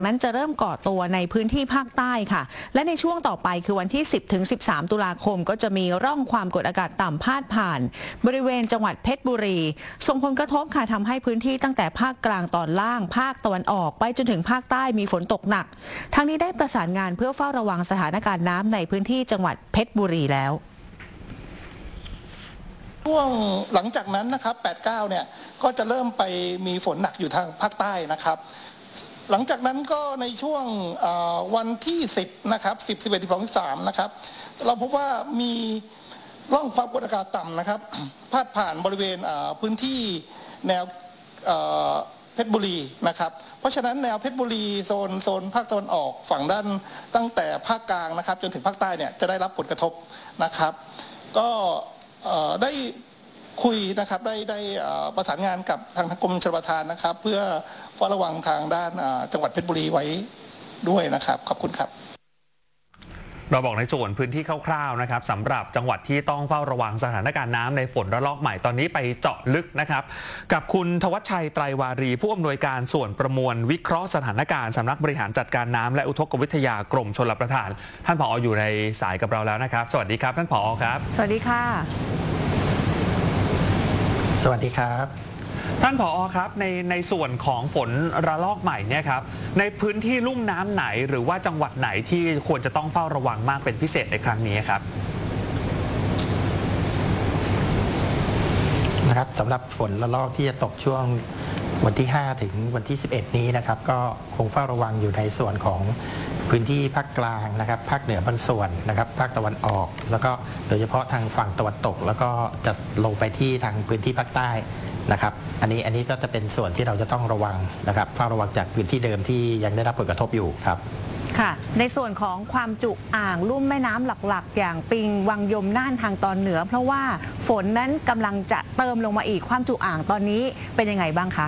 นั้นจะเริ่มก่อตัวในพื้นที่ภาคใต้ค่ะและในช่วงต่อไปคือวันที่ 10-13 ตุลาคมก็จะมีร่องความกดอากาศต่ำพาดผ่านบริเวณจังหวัดเพชรบุรีส่งผลกระทบค่ะทำให้พื้นที่ตั้งแต่ภาคกลางตอนล่างภาคตะวันออกไปจนถึงภาคใต้มีฝนตกหนักทางนี้ได้ประสานงานเพื่อเฝ้าระวังสถานการณ์น้ำในพื้นที่จังหวัดเพชรบุรีแล้วช่วงหลังจากนั้นนะครับ 8-9 เนี่ยก็จะเริ่มไปมีฝนหนักอยู่ทางภาคใต้นะครับหลังจากนั้นก็ในช่วงวันที่10นะครับ10 11 12 13นะครับเราพบว่ามีร่องความกดอากาศต่ำนะครับพาดผ่านบริเวณพื้นที่แนวเพชรบุรีนะครับเพราะฉะนั้นแนวเพชรบุรีโซนภาคตะวันออกฝั่งด้านตั้งแต่ภาคกลางนะครับจนถึงภาคใต้เนี่ยจะได้รับผลกระทบนะครับก็ได้คุยนะครับได้ประสานงานกับทางกรมชลประทานนะครับเพื่อเฝ้าระวังทางด้านจังหวัดเพชรบุรีไว้ด้วยนะครับขอบคุณครับเราบอกในส่วนพื้นที่คร่าวๆนะครับสำหรับจังหวัดที่ต้องเฝ้าระวังสถานการณ์น้ำในฝนระลอกใหม่ตอนนี้ไปเจาะลึกนะครับกับคุณธวัชชัยไตรวารีผู้อำนวยการส่วนประมวลวิเคราะห์สถานการณ์สำนักบริหารจัดการน้ำและอุทกวิทยากรมชลประทานท่านผอ.อยู่ในสายกับเราแล้วนะครับสวัสดีครับท่านผอ.ครับสวัสดีค่ะสวัสดีครับท่านผอ.ครับในส่วนของฝนระลอกใหม่เนี่ยครับในพื้นที่ลุ่มน้ำไหนหรือว่าจังหวัดไหนที่ควรจะต้องเฝ้าระวังมากเป็นพิเศษในครั้งนี้ครับนะครับสำหรับฝนระลอกที่จะตกช่วงวันที่5ถึงวันที่11นี้นะครับก็คงเฝ้าระวังอยู่ในส่วนของพื้นที่ภาคกลางนะครับภาคเหนือบางส่วนนะครับภาคตะวันออกแล้วก็โดยเฉพาะทางฝั่งตะวันตกแล้วก็จะลงไปที่ทางพื้นที่ภาคใต้นะครับอันนี้ก็จะเป็นส่วนที่เราจะต้องระวังนะครับเฝ้าระวังจากพื้นที่เดิมที่ยังได้รับผลกระทบอยู่ครับค่ะในส่วนของความจุอ่างลุ่มแม่น้ำหลักๆอย่างปิงวังยมน่านทางตอนเหนือเพราะว่าฝนนั้นกำลังจะเติมลงมาอีกความจุอ่างตอนนี้เป็นยังไงบ้างคะ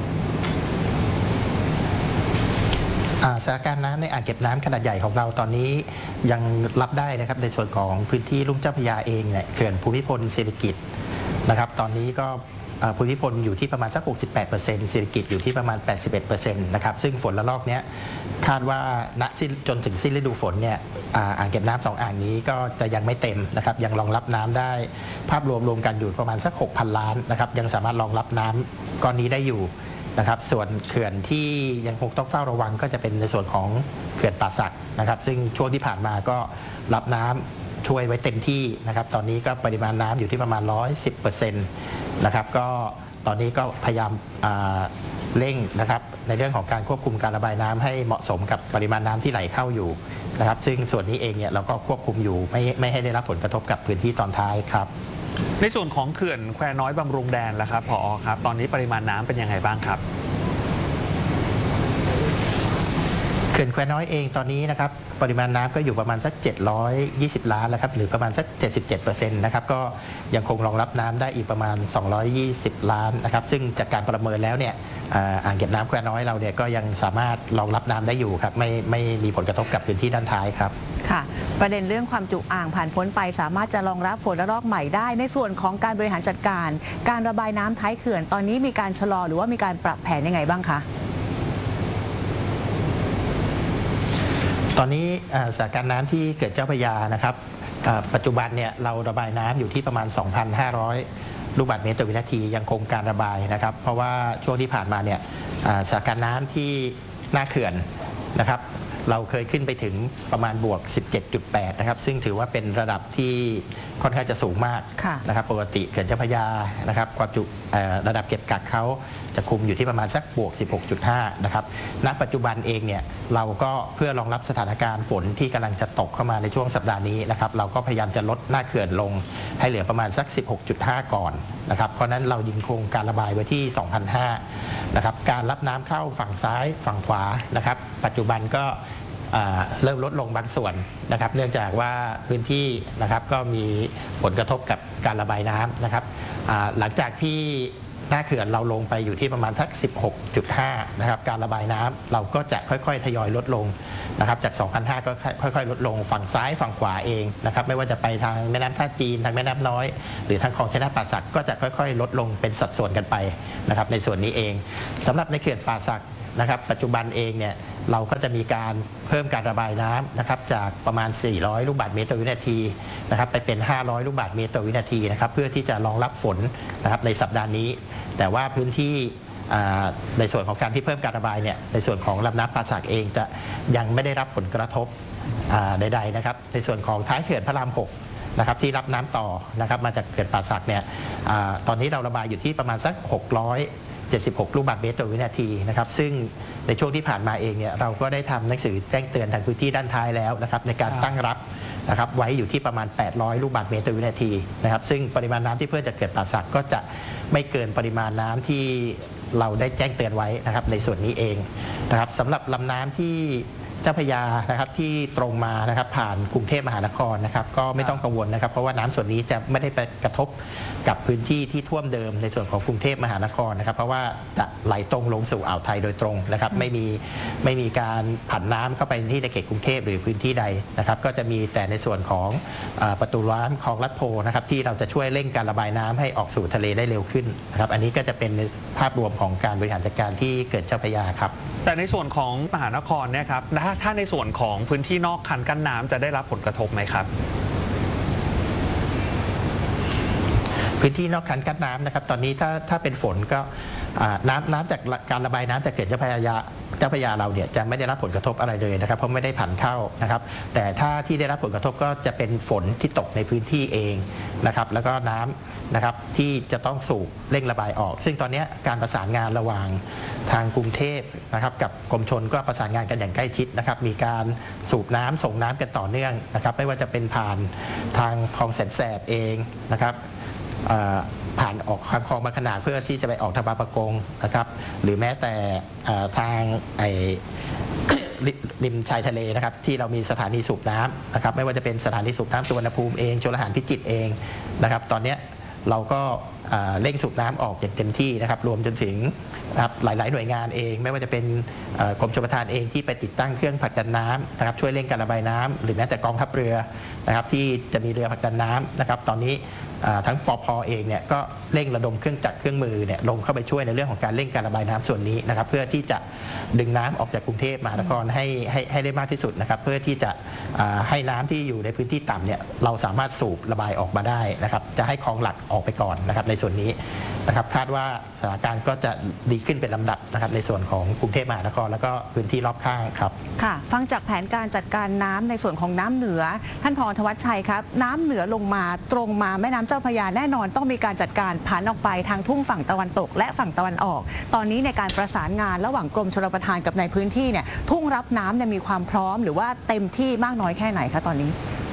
สถานการณ์น้ำในอ่างเก็บน้ำขนาดใหญ่ของเราตอนนี้ยังรับได้นะครับในส่วนของพื้นที่ลุ่มเจ้าพระยาเองเนี่ยเขื่อนภูมิพลศิริกิติ์นะครับตอนนี้ก็ภูมิพลอยู่ที่ประมาณสัก 68% ศิริกิติ์อยู่ที่ประมาณ 81% นะครับซึ่งฝนระลอกนี้คาดว่าจนถึงสิ้นฤดูฝนเนี่ยอ่างเก็บน้ำ2อ่างนี้ก็จะยังไม่เต็มนะครับยังรองรับน้ำได้ภาพรวมกันอยู่ประมาณสัก 6,000 ล้านนะครับยังสามารถรองรับน้ำก้อนนี้ได้อยู่นะครับส่วนเขื่อนที่ยังคงต้องเฝ้าระวังก็จะเป็นในส่วนของเขื่อนป่าสักนะครับซึ่งช่วงที่ผ่านมาก็รับน้ำช่วยไว้เต็มที่นะครับตอนนี้ก็ปริมาณน้ำอยู่ที่ประมาณ 110% นะครับก็ตอนนี้ก็พยายามเร่งนะครับในเรื่องของการควบคุมการระบายน้ำให้เหมาะสมกับปริมาณน้ำที่ไหลเข้าอยู่นะครับซึ่งส่วนนี้เองเนี่ยเราก็ควบคุมอยู่ไม่ให้ได้รับผลกระทบกับพื้นที่ตอนท้ายครับในส่วนของเขื่อนแควน้อยบำรุงแดนล่ะครับผอ.ครับตอนนี้ปริมาณน้ำเป็นยังไงบ้างครับเขื่อนแควน้อยเองตอนนี้นะครับปริมาณน้ำก็อยู่ประมาณสัก720 ล้านแล้วครับหรือประมาณสัก 77% นะครับก็ยังคงรองรับน้ำได้อีกประมาณ220 ล้านนะครับซึ่งจากการประเมินแล้วเนี่ยอ่างเก็บน้ำแควน้อยเราเนี่ยก็ยังสามารถรองรับน้ำได้อยู่ครับไม่มีผลกระทบกับพื้นที่ด้านท้ายครับค่ะประเด็นเรื่องความจุอ่างผ่านพ้นไปสามารถจะรองรับฝนระลอกใหม่ได้ในส่วนของการบริหารจัดการการระบายน้ำท้ายเขื่อนตอนนี้มีการชะลอหรือว่ามีการปรับแผนยังไงบ้างคะตอนนี้สถานการณ์น้ำที่เกิดเจ้าพระยานะครับปัจจุบันเนี่ยเราระบายน้ำอยู่ที่ประมาณ 2,500 ลูกบาศก์เมตรต่อวินาทียังคงการระบายนะครับเพราะว่าช่วงที่ผ่านมาเนี่ยสถานการณ์น้ำที่หน้าเขื่อนนะครับเราเคยขึ้นไปถึงประมาณบวก 17.8 นะครับซึ่งถือว่าเป็นระดับที่ค่อนข้างจะสูงมากนะครับปกติเขื่อนเจ้าพระยานะครับความจุระดับเก็บกักเขาจะคุมอยู่ที่ประมาณสักบวก 16.5 นะครับณปัจจุบันเองเนี่ยเราก็เพื่อรองรับสถานการณ์ฝนที่กำลังจะตกเข้ามาในช่วงสัปดาห์นี้นะครับเราก็พยายามจะลดหน้าเขื่อนลงให้เหลือประมาณสัก 16.5 ก่อนนะครับเพราะนั้นเรายังคงการระบายไว้ที่ 2,500 นะครับการรับน้ำเข้าฝั่งซ้ายฝั่งขวานะครับปัจจุบันก็เริ่มลดลงบางส่วนนะครับเนื่องจากว่าพื้นที่นะครับก็มีผลกระทบกับการระบายน้ำนะครับหลังจากที่หน้าเขื่อนเราลงไปอยู่ที่ประมาณทัก 16.5 นะครับการระบายน้ำเราก็จะค่อยๆทยอยลดลงนะครับจาก 2,500 ก็ค่อยๆลดลงฝั่งซ้ายฝั่งขวาเองนะครับไม่ว่าจะไปทางแม่น้ำท่าจีนทางแม่น้ำน้อยหรือทางคลองชัยนาทป่าสักก็จะค่อยๆลดลงเป็นสัดส่วนกันไปนะครับในส่วนนี้เองสำหรับในเขื่อนป่าสักนะครับปัจจุบันเองเนี่ยเราก็จะมีการเพิ่มการระบายน้ำนะครับจากประมาณ400ลูกบาศก์เมตรต่อวินาทีนะครับไปเป็น500ลูกบาศก์เมตรต่อวินาทีนะครับเพื่อที่จะรองรับฝนนะครับในสัปดาห์นี้แต่ว่าพื้นที่ในส่วนของการที่เพิ่มการระบายเนี่ยในส่วนของลำน้ำป่าสักเองจะยังไม่ได้รับผลกระทบใดๆนะครับในส่วนของท้ายเขื่อนพระราม6นะครับที่รับน้ำต่อนะครับมาจากเขื่อนป่าสักเนี่ยตอนนี้เราระบายอยู่ที่ประมาณสัก676ลูกบาศก์เมตรต่อวินาทีนะครับซึ่งในช่วงที่ผ่านมาเองเนี่ยเราก็ได้ทำหนังสือแจ้งเตือนทางพื้นที่ด้านท้ายแล้วนะครับในการตั้งรับนะครับไว้อยู่ที่ประมาณ800ลูกบาศก์เมตรต่อวินาทีนะครับซึ่งปริมาณน้ำที่เพิ่มจากเขื่อนป่าสักก็จะไม่เกินปริมาณน้ำที่เราได้แจ้งเตือนไว้นะครับในส่วนนี้เองนะครับสำหรับลำน้ำที่เจ้าพระยานะครับที่ตรงมานะครับผ่านกรุงเทพมหานครนะครับก็ไม่ต้องกังวลนะครับเพราะว่าน้ำส่วนนี้จะไม่ได้ไปกระทบกับพื้นที่ที่ท่วมเดิมในส่วนของกรุงเทพมหานครนะครับเพราะว่าจะไหลตรงลงสู่อ่าวไทยโดยตรงนะครับไม่มีการผันน้ำเข้าไปที่ในเขตกรุงเทพหรือพื้นที่ใดนะครับก็จะมีแต่ในส่วนของประตูน้ำคลองลัดโพนะครับที่เราจะช่วยเร่งการระบายน้ำให้ออกสู่ทะเลได้เร็วขึ้นนะครับอันนี้ก็จะเป็นภาพรวมของการบริหารจัดการที่เกิดเจ้าพระยาครับแต่ในส่วนของมหานครเนี่ยครับถ้าในส่วนของพื้นที่นอกคันกั้นน้ำจะได้รับผลกระทบไหมครับพื้นที่นอกคันกั้นน้ำนะครับตอนนี้ถ้าเป็นฝนก็น้ำจากการระบายน้ำจากเขื่อนเจ้าพระยาเราเนี่ยจะไม่ได้รับผลกระทบอะไรเลยนะครับเพราะไม่ได้ผันเข้านะครับแต่ถ้าที่ได้รับผลกระทบก็จะเป็นฝนที่ตกในพื้นที่เองนะครับแล้วก็น้ำนะครับที่จะต้องสูบเร่งระบายออกซึ่งตอนนี้การประสานงานระหว่างทางกรุงเทพนะครับกับกรมชลก็ประสานงานกันอย่างใกล้ชิดนะครับมีการสูบน้ำส่งน้ำกันต่อเนื่องนะครับไม่ว่าจะเป็นผ่านทางคลองแสนแสบเองนะครับผ่านออกคลองบางขนาดเพื่อที่จะไปออกทางบางปะกงนะครับหรือแม้แต่ทางริมชายทะเลนะครับที่เรามีสถานีสูบน้ำนะครับไม่ว่าจะเป็นสถานีสูบน้ำสุวรรณภูมิเองชลประทานพิจิตรเองนะครับตอนนี้เราก็เร่งสูบน้ำออกอย่างเต็มที่นะครับรวมจนถึงนะครับหลายๆหน่วยงานเองไม่ว่าจะเป็นกรมชลประทานเองที่ไปติดตั้งเครื่องผลักดันน้ำนะครับช่วยเร่งการระบายน้ำหรือแม้แต่กองทัพเรือนะครับที่จะมีเรือผลักดันน้ำนะครับตอนนี้ทั้งปภ.เองเนี่ยก็เร่งระดมเครื่องจักรเครื่องมือเนี่ยลงเข้าไปช่วยในเรื่องของการเร่งการระบายน้ำส่วนนี้นะครับเพื่อที่จะดึงน้ำออกจากกรุงเทพมหานครให้ได้มากที่สุดนะครับเพื่อที่จะให้น้ำที่อยู่ในพื้นที่ต่ำเนี่ยเราสามารถสูบระบายออกมาได้นะครับจะให้คลองหลักออกไปก่อนนะครับในส่วนนี้นะครับคาดว่าสถานการณ์ก็จะดีขึ้นเป็นลำดับนะครับในส่วนของกรุงเทพมหานครแล้วก็พื้นที่รอบข้างครับค่ะฟังจากแผนการจัดการน้ำในส่วนของน้ำเหนือท่านผอ.ธวัชชัยครับน้ำเหนือลงมาตรงมาแม่น้ำเจ้าพระยาแน่นอนต้องมีการจัดการผันออกไปทางทุ่งฝั่งตะวันตกและฝั่งตะวันออกตอนนี้ในการประสานงานระหว่างกรมชลประทานกับในพื้นที่เนี่ยทุ่งรับน้ำเนี่ยมีความพร้อมหรือว่าเต็มที่มากน้อยแค่ไหนคะตอนนี้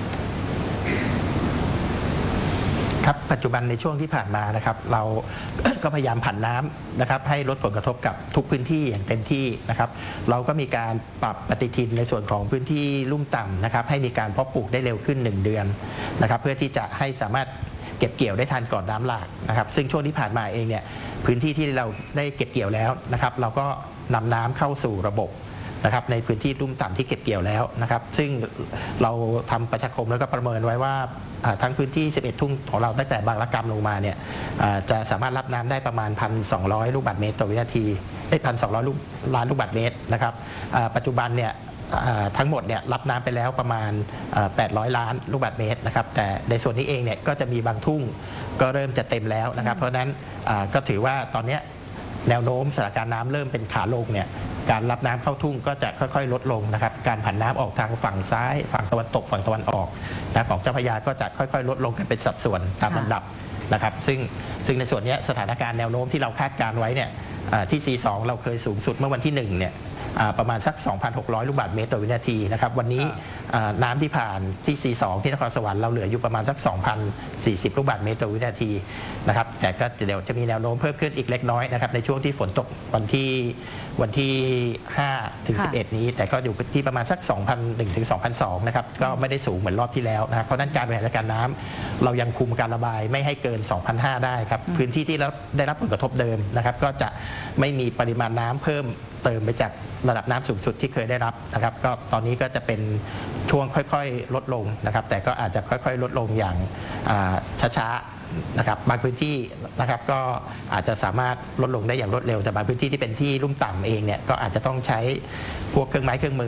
ครับปัจจุบันในช่วงที่ผ่านมานะครับเรา ก็พยายามผันน้ำนะครับให้ลดผลกระทบกับทุกพื้นที่อย่างเต็มที่นะครับเราก็มีการปรับปฏิทินในส่วนของพื้นที่ลุ่มต่ำนะครับให้มีการเพาะปลูกได้เร็วขึ้น1 เดือนนะครับเพื่อที่จะให้สามารถเก็บเกี่ยวได้ทันก่อนน้ำหลากนะครับซึ่งช่วงที่ผ่านมาเองเนี่ยพื้นที่ที่เราได้เก็บเกี่ยวแล้วนะครับเราก็นำน้ำเข้าสู่ระบบนะครับในพื้นที่ลุ่มต่ำที่เก็บเกี่ยวแล้วนะครับซึ่งเราทำประชาคมแล้วก็ประเมินไว้ว่าทั้งพื้นที่11ทุ่งของเราตั้งแต่บางระกำลงมาเนี่ยจะสามารถรับน้ำได้ประมาณ 1,200 ลูกบาศก์เมตรต่อวินาที 1,200 ล้านลูกบาศก์เมตรนะครับปัจจุบันเนี่ยทั้งหมดเนี่ยรับน้ำไปแล้วประมาณ800 ล้านลูกบาศก์เมตรนะครับแต่ในส่วนนี้เองเนี่ยก็จะมีบางทุ่งก็เริ่มจะเต็มแล้วนะครับเพราะฉะนั้นก็ถือว่าตอนนี้แนวโน้มสถานการณ์น้ำเริ่มเป็นขาลงเนี่ยการรับน้ำเข้าทุ่งก็จะค่อยๆลดลงนะครับการผันน้ำออกทางฝั่งซ้ายฝั่งตะวันตกฝั่งตะวันออกนะของเจ้าพระยาก็จะค่อยๆลดลงกันเป็นสัดส่วนตามลำดับนะครับซึ่งในส่วนนี้สถานการณ์แนวโน้มที่เราคาดการไว้เนี่ยที่ C2 เราเคยสูงสุดเมื่อวันที่1เนี่ยประมาณสัก 2,600 ลูกบาศก์เมตรต่อวินาทีนะครับวันนี้น้ำที่ผ่านที่ C2 ที่นครสวรรค์เราเหลืออยู่ประมาณสัก 2,040 ลูกบาศก์เมตรต่อวินาทีนะครับแต่ก็เดี๋ยวจะมีแนวโน้มเพิ่มขึ้นอีกเล็กน้อยนะครับในช่วงที่ฝนตกวันที่5 ถึง 11 นี้แต่ก็อยู่ที่ประมาณสัก 2,001 ถึง 2,002 นะครับก็ไม่ได้สูงเหมือนรอบที่แล้วนะครับเพราะนั้นการบริหารจัดการน้ำเรายังคุมการระบายไม่ให้เกิน 2,500 ได้ครับพื้นที่ที่ได้รับผลกระทบเดิมนะครับก็จะไม่มีปริมาณน้ำเพิ่มเติมไปจากระดับน้ำสูงสุดที่เคยได้รับนะครับก็ตอนนี้ก็จะเป็นช่วงค่อยๆลดลงนะครับแต่ก็อาจจะค่อยๆลดลงอย่างช้าๆนะครับบางพื้นที่นะครับก็อาจจะสามารถลดลงได้อย่างรวดเร็วแต่บางพื้นที่ที่เป็นที่ลุ่มต่ำเองเนี่ยก็อาจจะต้องใช้พวกเครื่องไม้เครื่องมือ